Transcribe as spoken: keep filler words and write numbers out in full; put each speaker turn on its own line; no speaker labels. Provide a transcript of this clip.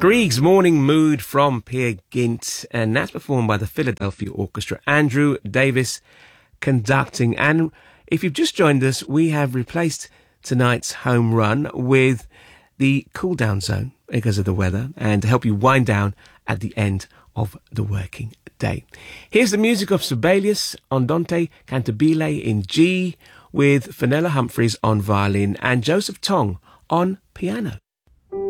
Grieg's Morning Mood from Peer Gynt, and that's performed by the Philadelphia Orchestra. Andrew Davis conducting. And if you've just joined us, we have replaced tonight's home run with the cool down zone because of the weather, and to help you wind down at the end of the working day. Here's the music of Sibelius, Andante Cantabile in G, with Fenella Humphreys on violin and Joseph Tong on piano.